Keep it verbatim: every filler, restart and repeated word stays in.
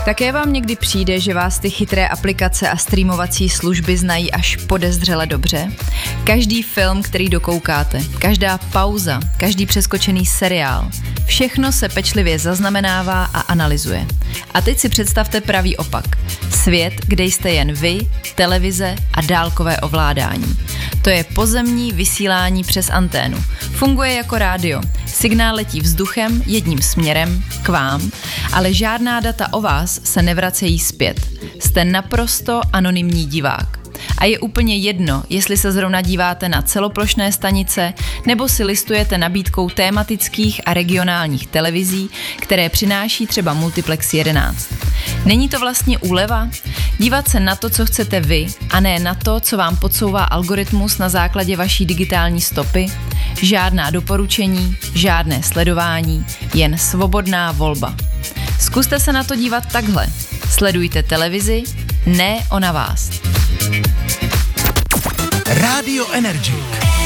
Také vám někdy přijde, že vás ty chytré aplikace a streamovací služby znají až podezřele dobře? Každý film, který dokoukáte, každá pauza, každý přeskočený seriál, všechno se pečlivě zaznamenává a analyzuje. A teď si představte pravý opak. Svět, kde jste jen vy, televize a dálkové ovládání. To je pozemní vysílání přes anténu. Funguje jako rádio. Signál letí vzduchem jedním směrem k vám, ale žádná data o vás se nevracejí zpět. Jste naprosto anonymní divák. A je úplně jedno, jestli se zrovna díváte na celoplošné stanice nebo si listujete nabídkou tématických a regionálních televizí, které přináší třeba Multiplex jedenáct. Není to vlastně úleva? Dívat se na to, co chcete vy, a ne na to, co vám podsouvá algoritmus na základě vaší digitální stopy? Žádná doporučení, žádné sledování, jen svobodná volba. Zkuste se na to dívat takhle. Sledujte televizi, ne ona vás. Rádio Energy.